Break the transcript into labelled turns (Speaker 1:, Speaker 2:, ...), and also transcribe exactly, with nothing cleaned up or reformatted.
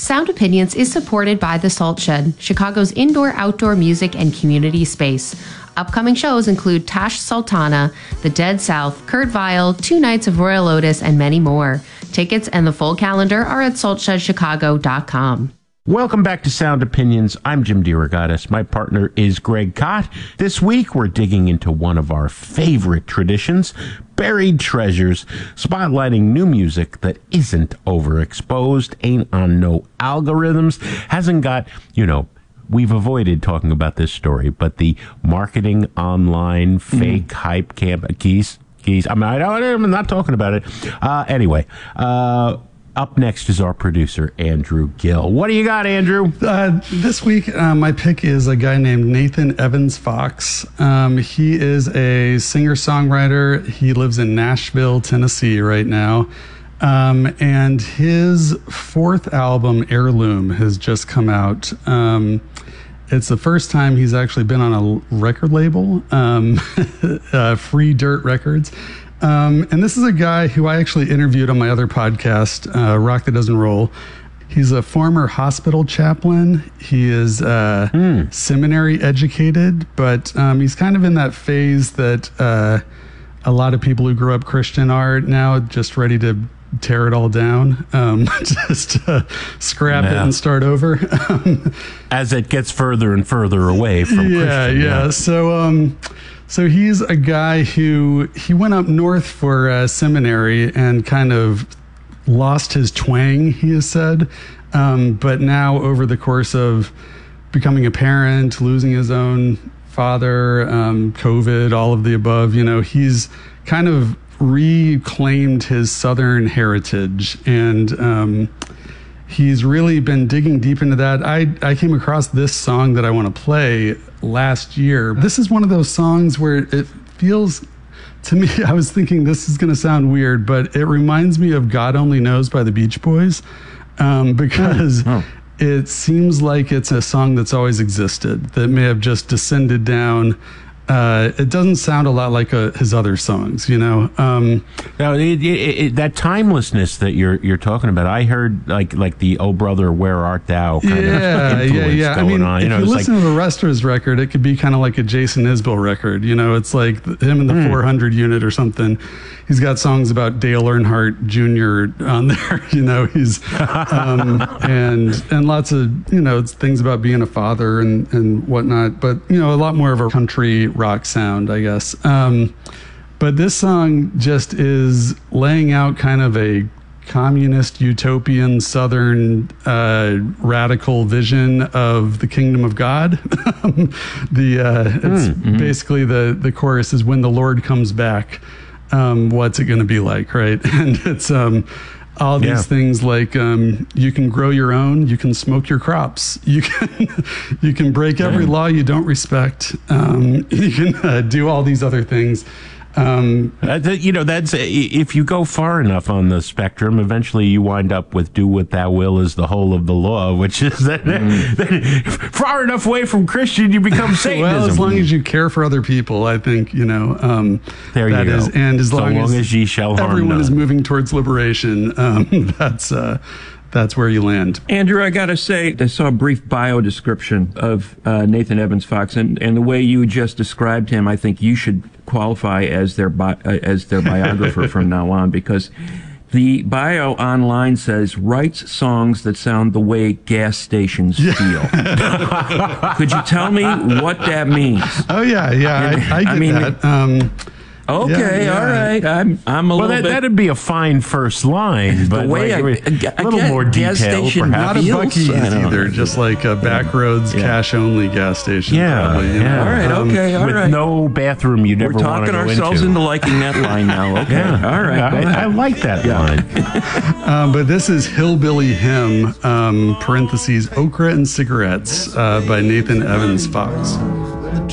Speaker 1: Sound Opinions is supported by The Salt Shed, Chicago's indoor-outdoor music and community space. Upcoming shows include Tash Sultana, The Dead South, Kurt Vile, Two Nights of Royal Lotus, and many more. Tickets and the full calendar are at salt shed chicago dot com.
Speaker 2: Welcome back to Sound Opinions. I'm Jim DeRogatis. My partner is Greg Kot. This week, we're digging into one of our favorite traditions, Buried Treasures, spotlighting new music that isn't overexposed, ain't on no algorithms, hasn't got, you know, we've avoided talking about this story, but the marketing online fake mm. hype camp keys, keys. I mean, I don't, I'm not talking about it. Uh, anyway, uh, up next is our producer, Andrew Gill. What do you got, Andrew?
Speaker 3: Uh, this week, uh, my pick is a guy named Nathan Evans Fox. Um, he is a singer-songwriter. He lives in Nashville, Tennessee right now. Um, and his fourth album, Heirloom, has just come out. Um, it's the first time he's actually been on a record label, um, uh, Free Dirt Records. Um, and this is a guy who I actually interviewed on my other podcast, uh, Rock That Doesn't Roll. He's a former hospital chaplain. He is uh, mm. seminary educated, but um, he's kind of in that phase that uh, a lot of people who grew up Christian are now, just ready to tear it all down, um, just uh, scrap yeah. it and start over.
Speaker 2: As it gets further and further away from
Speaker 3: yeah,
Speaker 2: Christian.
Speaker 3: Yeah, yeah. So... Um, So he's a guy who, he went up north for uh, seminary and kind of lost his twang, he has said. Um, but now over the course of becoming a parent, losing his own father, um, COVID, all of the above, you know, he's kind of reclaimed his Southern heritage. And um, he's really been digging deep into that. I, I came across this song that I want to play last year. This is one of those songs where it feels, to me, I was thinking this is going to sound weird, but it reminds me of God Only Knows by the Beach Boys, um, because oh. Oh. it seems like it's a song that's always existed, that may have just descended down. Uh, it doesn't sound a lot like uh, his other songs, you know. Um,
Speaker 2: now, it, it, it, that timelessness that you're you're talking about, I heard like like the "Oh Brother, Where Art Thou" kind
Speaker 3: yeah,
Speaker 2: of influence
Speaker 3: yeah, yeah.
Speaker 2: going
Speaker 3: I mean,
Speaker 2: on.
Speaker 3: You
Speaker 2: you know,
Speaker 3: if you listen
Speaker 2: like,
Speaker 3: to the rest of his record, it could be kind of like a Jason Isbell record. You know, it's like him and the mm. four hundred unit or something. He's got songs about Dale Earnhardt Junior on there. You know, he's um, and and lots of you know things about being a father and and whatnot. But you know, a lot more of a country rock sound, I guess. Um, but this song just is laying out kind of a communist, utopian, southern, uh, radical vision of the kingdom of God. the uh, it's mm-hmm. basically the the chorus is when the Lord comes back. Um, what's it going to be like, right? And it's um, all these yeah. things like um, you can grow your own, you can smoke your crops, you can you can break every law you don't respect, um, you can uh, do all these other things. Um,
Speaker 2: uh, you know, that's if you go far enough on the spectrum, eventually you wind up with "Do what thou will is the whole of the law," which is that, mm. that far enough away from Christian, you become Satanism.
Speaker 3: Well, as long as you care for other people, I think you know. Um,
Speaker 2: there
Speaker 3: that
Speaker 2: you
Speaker 3: is,
Speaker 2: go.
Speaker 3: And as
Speaker 2: so
Speaker 3: long,
Speaker 2: long
Speaker 3: as,
Speaker 2: as ye shall harm
Speaker 3: everyone
Speaker 2: none.
Speaker 3: is moving towards liberation, um, that's. Uh, That's where you land.
Speaker 4: Andrew, I got to say, I saw a brief bio description of uh, Nathan Evans Fox, and, and the way you just described him, I think you should qualify as their bi- uh, as their biographer from now on, because the bio online says, writes songs that sound the way gas stations yeah. feel. Could you tell me what that means?
Speaker 3: Oh, yeah, yeah, I, I get
Speaker 4: I mean,
Speaker 3: that. Um,
Speaker 4: Okay, yeah, yeah. all right. I'm I'm a
Speaker 2: well,
Speaker 4: little
Speaker 2: that,
Speaker 4: bit.
Speaker 2: That'd be a fine first line, but
Speaker 4: the way
Speaker 2: like,
Speaker 4: I,
Speaker 2: a little more detail, perhaps.
Speaker 3: Not a Buc-ee's either, know. just like a Backroads yeah. cash-only gas station.
Speaker 2: Yeah,
Speaker 3: probably, you
Speaker 2: yeah.
Speaker 3: know?
Speaker 4: All right,
Speaker 3: um,
Speaker 4: okay, all
Speaker 2: with
Speaker 4: right.
Speaker 2: no bathroom you'd ever want to go into.
Speaker 4: We're talking ourselves into liking that line now. Okay,
Speaker 2: yeah.
Speaker 4: all right.
Speaker 2: I, I like that
Speaker 4: yeah.
Speaker 2: line.
Speaker 3: um, but this is Hillbilly Hymn, um, parentheses, Okra and Cigarettes uh, by Nathan Evans Fox.